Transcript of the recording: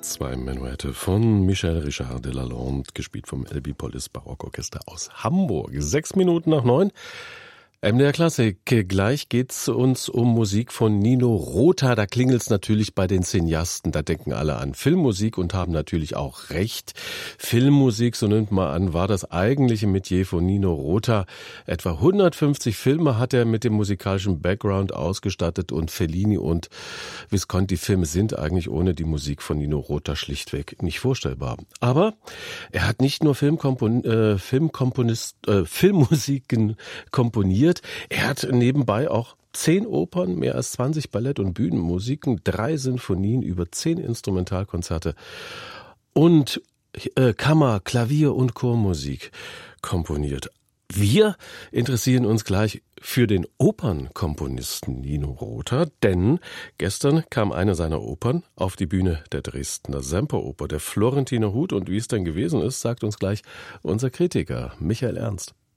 2 Menuette von Michel Richard de Lalonde, gespielt vom LB Polis Barockorchester aus Hamburg. 6:06. MDR Klassik. Gleich geht's uns um Musik von Nino Rota. Da klingelt's natürlich bei den Cineasten. Da denken alle an Filmmusik und haben natürlich auch recht. Filmmusik, so nimmt man an, war das eigentliche Metier von Nino Rota. Etwa 150 Filme hat er mit dem musikalischen Background ausgestattet und Fellini und Visconti-Filme sind eigentlich ohne die Musik von Nino Rota schlichtweg nicht vorstellbar. Aber er hat nicht nur Filmmusiken komponiert. Er hat nebenbei auch 10 Opern, mehr als 20 Ballett- und Bühnenmusiken, 3 Sinfonien, über 10 Instrumentalkonzerte und Kammer-, Klavier- und Chormusik komponiert. Wir interessieren uns gleich für den Opernkomponisten Nino Rota, denn gestern kam eine seiner Opern auf die Bühne der Dresdner Semperoper, der Florentiner Hut. Und wie es denn gewesen ist, sagt uns gleich unser Kritiker Michael Ernst.